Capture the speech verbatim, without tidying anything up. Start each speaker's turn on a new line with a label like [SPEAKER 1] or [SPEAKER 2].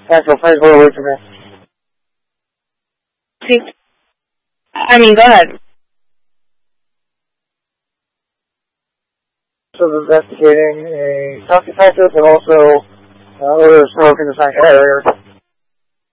[SPEAKER 1] Central, please go away from me.
[SPEAKER 2] See, I mean, go ahead.
[SPEAKER 1] So investigating a self-defensive and also uh, other smoke in the sanctuary area.